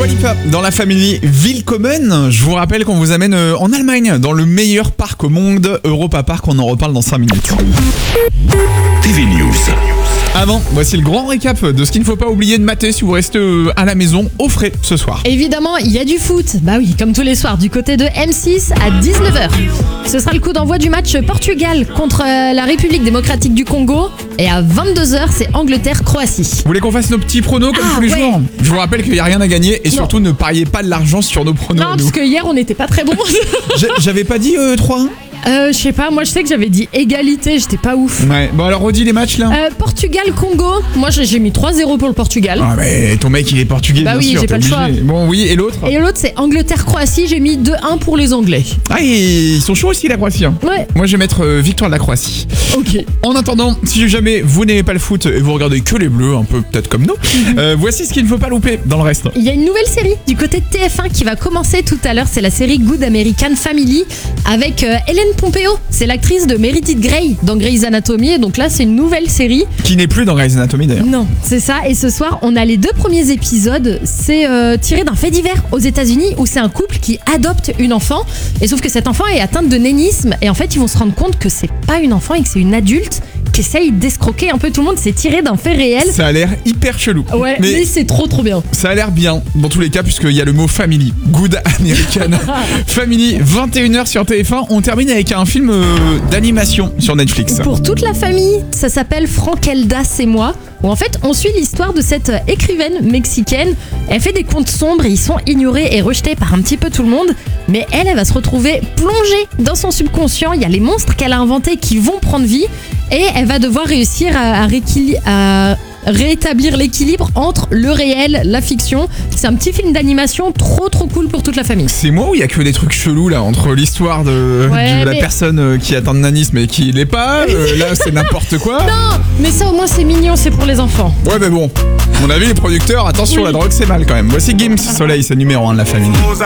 Lipa dans la famille Willkommen. Je vous rappelle qu'on vous amène en Allemagne, dans le meilleur parc au monde, Europa Park. On en reparle dans 5 minutes. TV News. Avant, voici le grand récap de ce qu'il ne faut pas oublier de mater si vous restez à la maison au frais ce soir. Évidemment, il y a du foot. Bah oui, comme tous les soirs, du côté de M6 à 19h. Ce sera le coup d'envoi du match Portugal contre la République démocratique du Congo. Et à 22h, c'est Angleterre-Croatie. Vous voulez qu'on fasse nos petits pronos comme tous les jours ? Je vous rappelle qu'il n'y a rien à gagner et surtout ne pariez pas de l'argent sur nos pronos. Non, parce que hier, on n'était pas très bons. J'avais pas dit 3-1 ? Je sais pas, moi je sais que j'avais dit égalité, j'étais pas ouf. Ouais, bon alors redis les matchs là. Portugal-Congo, moi j'ai mis 3-0 pour le Portugal. Ah mais ton mec il est portugais bah bien oui, sûr, j'ai pas le choix. Bon oui, et l'autre ? Et l'autre c'est Angleterre-Croatie, j'ai mis 2-1 pour les Anglais. Ah et ils sont chauds aussi la Croatie hein. Ouais. Moi je vais mettre victoire de la Croatie. Ok. En attendant, si jamais vous n'aimez pas le foot et vous regardez que les bleus, un peu peut-être comme nous, voici ce qu'il ne faut pas louper dans le reste. Il y a une nouvelle série du côté de TF1 qui va commencer tout à l'heure, c'est la série Good American Family avec Hélène Pompeo. C'est l'actrice de Meredith Grey dans Grey's Anatomy, et donc là c'est une nouvelle série. Qui n'est plus dans Grey's Anatomy d'ailleurs. Non, c'est ça, et ce soir on a les 2 premiers épisodes, c'est tiré d'un fait divers aux États-Unis où c'est un couple qui adopte une enfant, et sauf que cet enfant est atteinte de nénisme, et en fait ils vont se rendre compte que c'est pas une enfant et que c'est une adulte qui essaye d'escroquer un peu tout le monde, c'est tiré d'un fait réel. Ça a l'air hyper chelou. Ouais, mais c'est trop bien. Ça a l'air bien dans tous les cas puisqu'il y a le mot family. Good American Family, 21h sur TF1. On termine avec un film d'animation sur Netflix. Pour toute la famille, ça s'appelle Frankelda, c'est moi. Où en fait on suit l'histoire de cette écrivaine mexicaine. Elle fait des contes sombres, ils sont ignorés et rejetés par un petit peu tout le monde. Mais elle va se retrouver plongée dans son subconscient. Il y a les monstres qu'elle a inventés qui vont prendre vie. Et elle va devoir réussir à rétablir l'équilibre entre le réel, la fiction. C'est un petit film d'animation trop cool pour toute la famille. C'est moi ou il y a que des trucs chelous là entre l'histoire de la personne qui atteint de nanisme et qui l'est pas là c'est n'importe quoi. Non, mais ça au moins c'est mignon, c'est pour les enfants. Ouais mais bon, à mon avis les producteurs, attention la drogue c'est mal quand même. Voici Gims, Soleil, c'est numéro 1 de la famille.